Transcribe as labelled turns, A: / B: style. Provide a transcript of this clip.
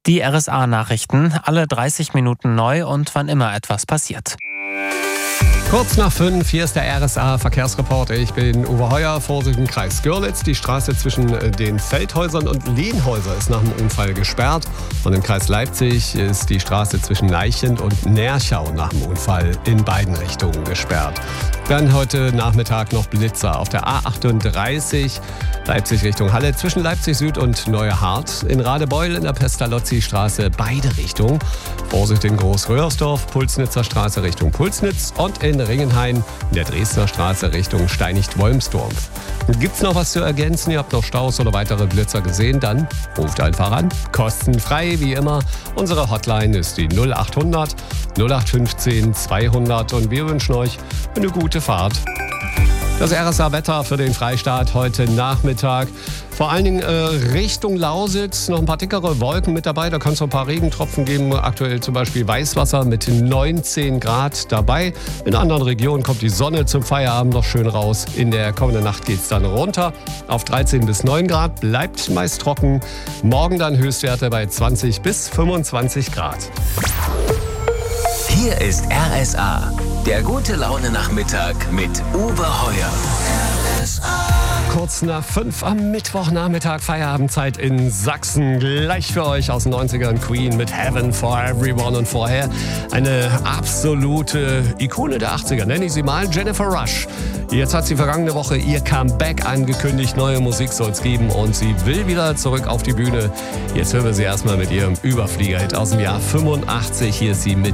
A: Die RSA-Nachrichten, alle 30 Minuten neu und wann immer etwas passiert.
B: Kurz nach 5, hier ist der RSA-Verkehrsreporter. Ich bin Uwe Heuer, Vorsicht im Kreis Görlitz. Die Straße zwischen den Feldhäusern und Lehnhäuser ist nach dem Unfall gesperrt. Und im Kreis Leipzig ist die Straße zwischen Leichend und Nerchau nach dem Unfall in beiden Richtungen gesperrt. Dann heute Nachmittag noch Blitzer auf der A38 Leipzig Richtung Halle zwischen Leipzig Süd und Neuerhardt. In Radebeul in der Pestalozzi-Straße beide Richtungen. Vorsicht in Großröhrsdorf, Pulsnitzer Straße Richtung Pulsnitz und in Ringenhain in der Dresdner Straße Richtung Steinicht-Wolmsdorf. Gibt's noch was zu ergänzen? Ihr habt noch Staus oder weitere Blitzer gesehen? Dann ruft einfach an. Kostenfrei wie immer. Unsere Hotline ist die 0800 0815 200 und wir wünschen euch eine gute Fahrt. Das RSA-Wetter für den Freistaat heute Nachmittag. Vor allen Dingen Richtung Lausitz noch ein paar dickere Wolken mit dabei. Da kann es noch ein paar Regentropfen geben. Aktuell zum Beispiel Weißwasser mit 19 Grad dabei. In anderen Regionen kommt die Sonne zum Feierabend noch schön raus. In der kommenden Nacht geht es dann runter auf 13 bis 9 Grad. Bleibt meist trocken. Morgen dann Höchstwerte bei 20 bis 25 Grad.
C: Hier ist RSA, der gute Laune-Nachmittag mit Uwe Heuer.
B: Kurz nach 5 am Mittwochnachmittag, Feierabendzeit in Sachsen. Gleich für euch aus den 90ern Queen mit Heaven for Everyone und vorher eine absolute Ikone der 80er, nenne ich sie mal, Jennifer Rush. Jetzt hat sie vergangene Woche ihr Comeback angekündigt, neue Musik soll es geben und sie will wieder zurück auf die Bühne. Jetzt hören wir sie erstmal mit ihrem Überflieger-Hit aus dem Jahr 85. Hier ist sie mit